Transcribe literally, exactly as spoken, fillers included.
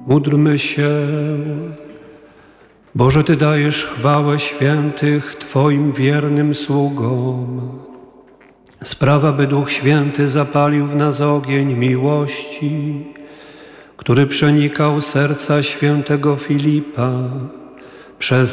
Módlmy się. Boże, Ty dajesz chwałę świętych Twoim wiernym sługom. Sprawa, by Duch Święty zapalił w nas ogień miłości, który przenikał serca świętego Filipa, przez